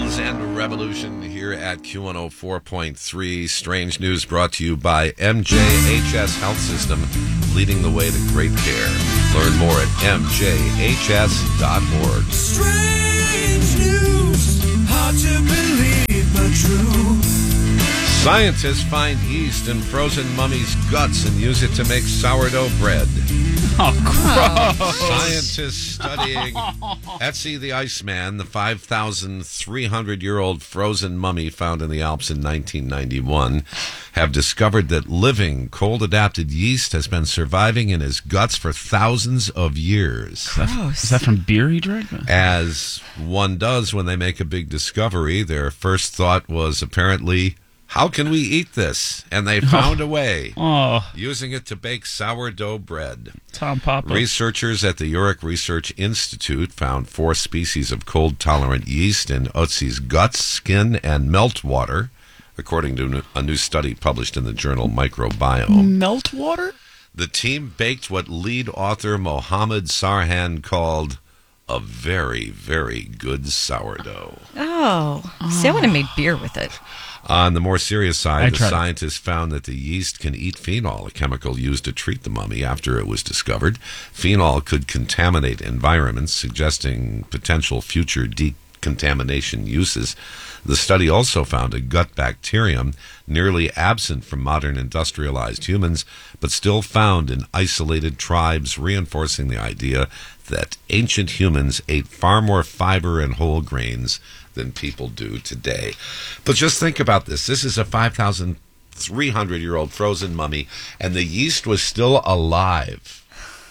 Trends and Revolution here at Q104.3. Strange news brought to you by MJHS Health System, leading the way to great care. Learn more at mjhs.org. Strange news, hard to believe but true. Scientists find yeast in frozen mummies' guts and use it to make sourdough bread. Oh, gross. Scientists studying Ötzi the Iceman, the 5,300-year-old frozen mummy found in the Alps in 1991, have discovered that living, cold-adapted yeast has been surviving in his guts for thousands of years. Gross. Is that from beer he drank? As one does when they make a big discovery, their first thought was apparently, how can we eat this? And they found a way, using it to bake sourdough bread. Tom Papa. Researchers at the Urich Research Institute found 4 species of cold-tolerant yeast in Ötzi's guts, skin, and meltwater, according to a new study published in the journal Microbiome. Meltwater? The team baked what lead author Mohammed Sarhan called a very, very good sourdough. Oh. See, I would have made beer with it. On the more serious side, the scientists found that the yeast can eat phenol, a chemical used to treat the mummy after it was discovered. Phenol could contaminate environments, suggesting potential future decontamination uses. The study also found a gut bacterium nearly absent from modern industrialized humans, but still found in isolated tribes, reinforcing the idea that ancient humans ate far more fiber and whole grains than people do today. But just think about this. This is a 5,300-year-old frozen mummy, and the yeast was still alive.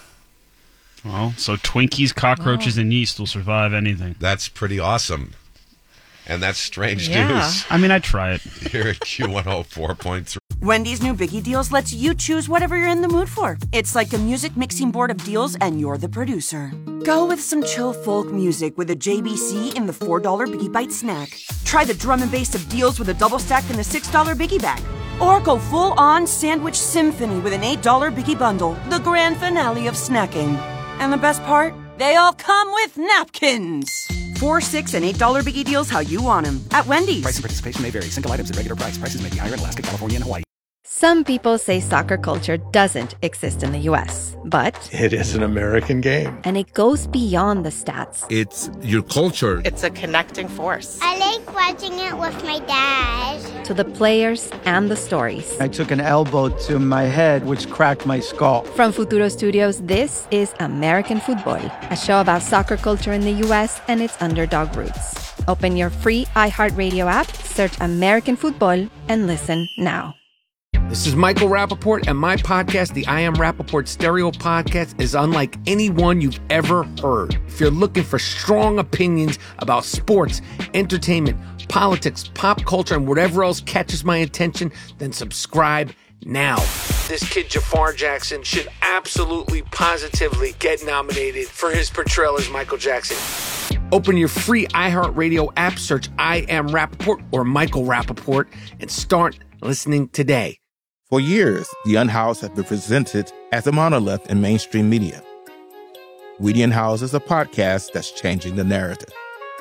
Well, so Twinkies, cockroaches, and yeast will survive anything. That's pretty awesome. And that's strange news. I mean, I'd try it. Here at Q104.3. Wendy's new Biggie Deals lets you choose whatever you're in the mood for. It's like a music mixing board of deals, and you're the producer. Go with some chill folk music with a JBC in the $4 Biggie Bite snack. Try the drum and bass of deals with a double stack in the $6 Biggie Bag. Or go full-on sandwich symphony with an $8 Biggie Bundle, the grand finale of snacking. And the best part? They all come with napkins. $4, $6, and $8 Biggie Deals how you want them. At Wendy's. Price and participation may vary. Single items at regular price. Prices may be higher in Alaska, California, and Hawaii. Some people say soccer culture doesn't exist in the U.S., but it is an American game. And it goes beyond the stats. It's your culture. It's a connecting force. I like watching it with my dad. To the players and the stories. I took an elbow to my head, which cracked my skull. From Futuro Studios, this is American Football, a show about soccer culture in the U.S. and its underdog roots. Open your free iHeartRadio app, search American Football, and listen now. This is Michael Rappaport, and my podcast, the I Am Rappaport Stereo Podcast, is unlike any one you've ever heard. If you're looking for strong opinions about sports, entertainment, politics, pop culture, and whatever else catches my attention, then subscribe now. This kid Jafar Jackson should absolutely, positively get nominated for his portrayal as Michael Jackson. Open your free iHeartRadio app, search I Am Rappaport or Michael Rappaport, and start listening today. For years, The Unhoused have been presented as a monolith in mainstream media. We The Unhoused is a podcast that's changing the narrative.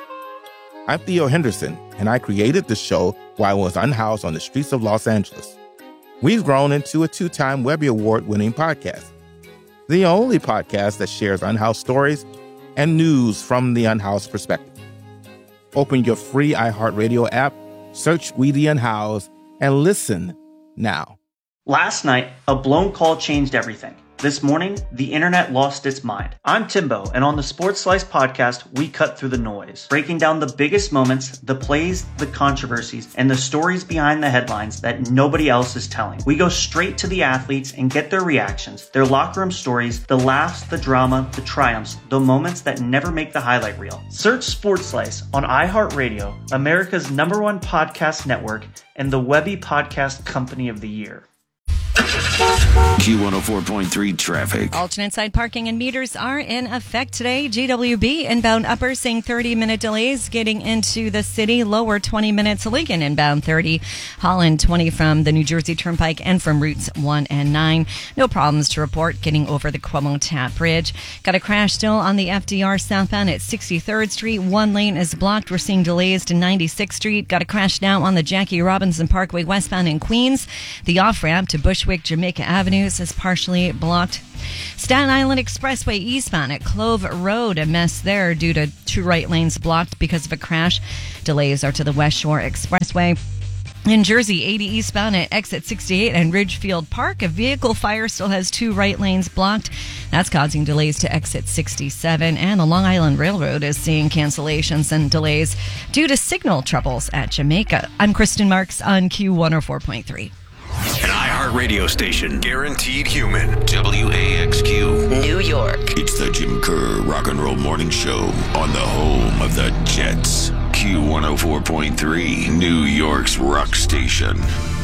I'm Theo Henderson, and I created the show while I was unhoused on the streets of Los Angeles. We've grown into a 2-time Webby Award-winning podcast, the only podcast that shares unhoused stories and news from the unhoused perspective. Open your free iHeartRadio app, search We The Unhoused, and listen now. Last night, a blown call changed everything. This morning, the internet lost its mind. I'm Timbo, and on the Sports Slice podcast, we cut through the noise, breaking down the biggest moments, the plays, the controversies, and the stories behind the headlines that nobody else is telling. We go straight to the athletes and get their reactions, their locker room stories, the laughs, the drama, the triumphs, the moments that never make the highlight reel. Search Sports Slice on iHeartRadio, America's #1 podcast network, and the Webby Podcast Company of the Year. Q104.3 traffic. Alternate side parking and meters are in effect today. GWB inbound upper seeing 30-minute delays getting into the city. Lower 20 minutes. Lincoln inbound 30. Holland 20 from the New Jersey Turnpike and from routes 1 and 9. No problems to report getting over the Cuomo Tap Bridge. Got a crash still on the FDR southbound at 63rd Street. One lane is blocked. We're seeing delays to 96th Street. Got a crash now on the Jackie Robinson Parkway westbound in Queens. The off-ramp to Bushwick Jamaica Avenues is partially blocked. Staten Island Expressway eastbound at Clove Road, a mess there due to 2 right lanes blocked because of a crash. Delays are to the West Shore Expressway. In Jersey, 80 eastbound at exit 68 and Ridgefield Park, a vehicle fire still has 2 right lanes blocked. That's causing delays to exit 67. And the Long Island Railroad is seeing cancellations and delays due to signal troubles at Jamaica. I'm Kristen Marks on Q104.3. An iHeartRadio station. Guaranteed human. WAXQ. New York. It's the Jim Kerr Rock and Roll Morning Show on the home of the Jets. Q104.3, New York's rock station.